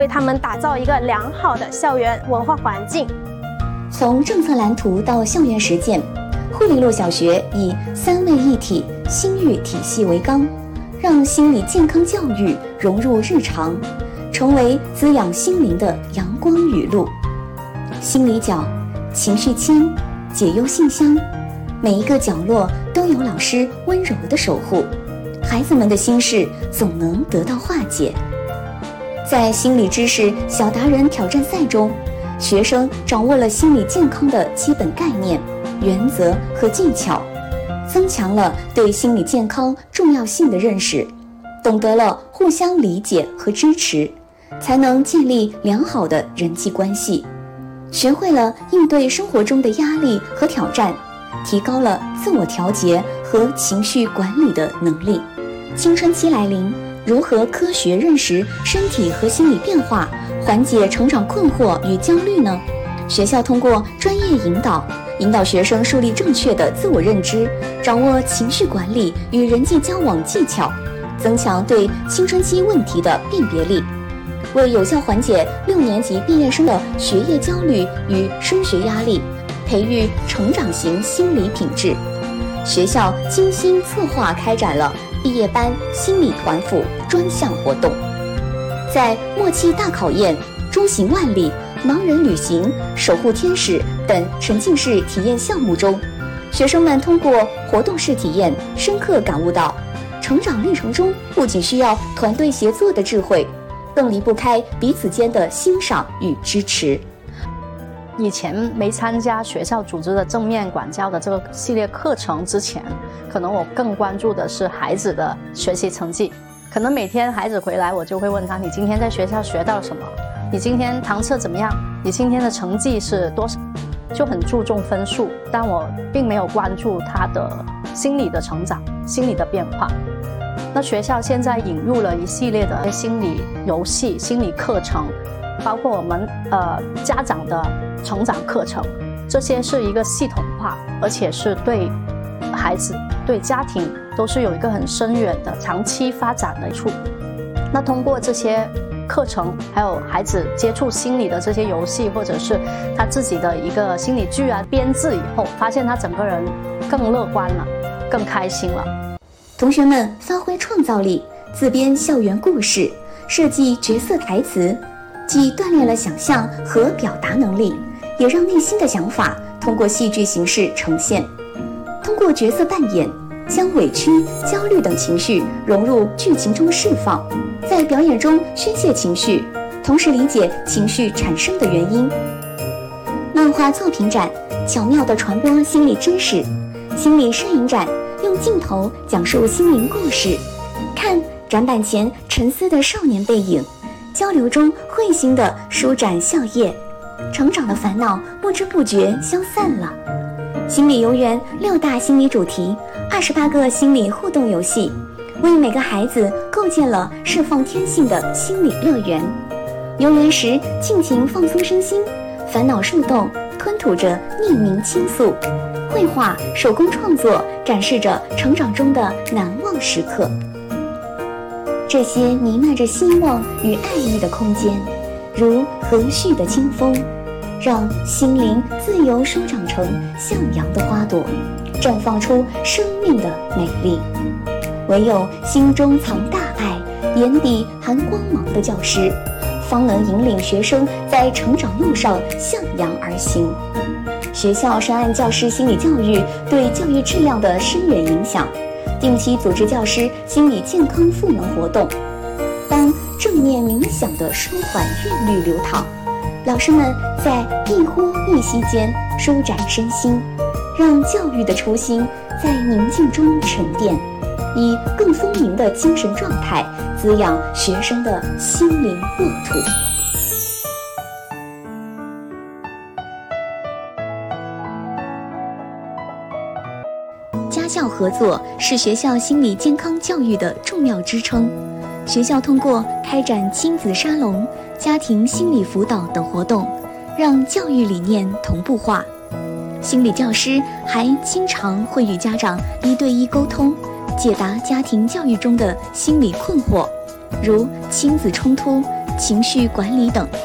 为他们打造一个良好的校园文化环境。 从政策蓝图到校园实践，惠利路小学以3位一体心育体系为纲，让心理健康教育融入日常，成为滋养心灵的阳光雨露。心理角、情绪签、解忧信箱，每一个角落都有老师温柔的守护，孩子们的心事总能得到化解。在心理知识小达人挑战赛中，学生掌握了心理健康的基本概念、原则和技巧，增强了对心理健康重要性的认识，懂得了互相理解和支持，才能建立良好的人际关系，学会了应对生活中的压力和挑战，提高了自我调节和情绪管理的能力。青春期来临，如何科学认识身体和心理变化，缓解成长困惑与焦虑呢？学校通过专业引导学生树立正确的自我认知，掌握情绪管理与人际交往技巧，增强对青春期问题的辨别力，为有效缓解6年级毕业生的学业焦虑与升学压力，培育成长型心理品质。学校精心策划开展了毕业班心理团辅专项活动，在默契大考验、诸行万里、盲人旅行、守护天使等沉浸式体验项目中，学生们通过活动式体验，深刻感悟到成长历程中不仅需要团队协作的智慧，更离不开彼此间的欣赏与支持。 以前没参加学校组织的正面管教的这个系列课程之前，可能我更关注的是孩子的学习成绩。可能每天孩子回来，我就会问他：你今天在学校学到了什么？你今天堂测怎么样？你今天的成绩是多少？就很注重分数，但我并没有关注他的心理的成长、心理的变化。那学校现在引入了一系列的心理游戏、心理课程，包括我们家长的成长课程，这些是一个系统化，而且是对孩子、对家庭都是有一个很深远的长期发展的处。那通过这些课程，还有孩子接触心理的这些游戏，或者是他自己的一个心理剧啊编制以后，发现他整个人更乐观了，更开心了。 同学们发挥创造力，自编校园故事，设计角色台词，既锻炼了想象和表达能力，也让内心的想法通过戏剧形式呈现。通过角色扮演，将委屈、焦虑等情绪融入剧情中释放，在表演中宣泄情绪，同时理解情绪产生的原因。漫画作品展巧妙地传播心理知识，心理摄影展用镜头讲述心灵故事，看展板前沉思的少年背影，交流中会心地舒展笑靥，成长的烦恼不知不觉消散了。心理游园6大心理主题，28个心理互动游戏，为每个孩子构建了释放天性的心理乐园。游园时尽情放松身心，烦恼树洞吞吐着匿名倾诉，绘画、手工创作展示着成长中的难忘时刻。这些弥漫着希望与爱意的空间，如和煦的清风，让心灵自由舒长成向阳的花朵，绽放出生命的美丽。唯有心中藏大爱，眼底含光芒的教师，方能引领学生在成长路上向阳而行。学校深谙教师心理教育对教育质量的深远影响，定期组织教师心理健康赋能活动，当正念冥想的舒缓韵律流淌，老师们在一呼一吸间舒展身心，让教育的初心在宁静中沉淀，以更丰盈的精神状态滋养学生的心灵沃土。家校合作是学校心理健康教育的重要支撑。学校通过开展亲子沙龙、家庭心理辅导等活动，让教育理念同步化。心理教师还经常会与家长1对1沟通，解答家庭教育中的心理困惑，如亲子冲突、 情绪管理等。